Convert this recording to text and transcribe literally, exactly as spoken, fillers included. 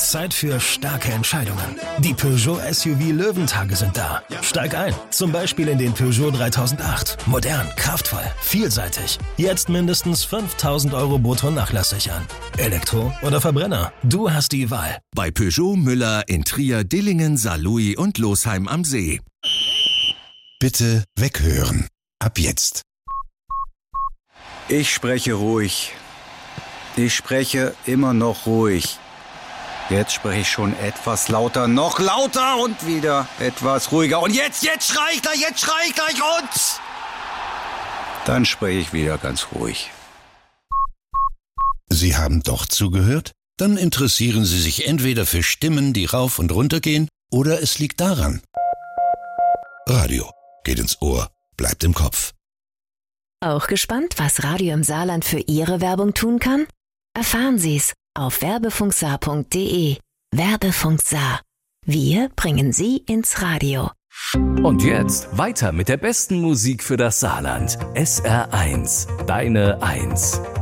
Zeit für starke Entscheidungen. Die Peugeot S U V Löwentage sind da. Steig ein, zum Beispiel in den Peugeot dreitausendacht. Modern, kraftvoll, vielseitig. Jetzt mindestens fünftausend Euro brutto Nachlass sichern. Elektro oder Verbrenner, du hast die Wahl. Bei Peugeot Müller in Trier, Dillingen, Saarlouis und Losheim am See. Bitte weghören. Ab jetzt. Ich spreche ruhig. Ich spreche immer noch ruhig. Jetzt spreche ich schon etwas lauter, noch lauter und wieder etwas ruhiger. Und jetzt, jetzt schrei ich gleich, jetzt schrei ich gleich und... Dann spreche ich wieder ganz ruhig. Sie haben doch zugehört? Dann interessieren Sie sich entweder für Stimmen, die rauf und runter gehen, oder es liegt daran. Radio geht ins Ohr, bleibt im Kopf. Auch gespannt, was Radio im Saarland für Ihre Werbung tun kann? Erfahren Sie's auf werbefunksaar punkt de. Werbefunk Saar. Wir bringen Sie ins Radio. Und jetzt weiter mit der besten Musik für das Saarland. S R eins, deine Eins.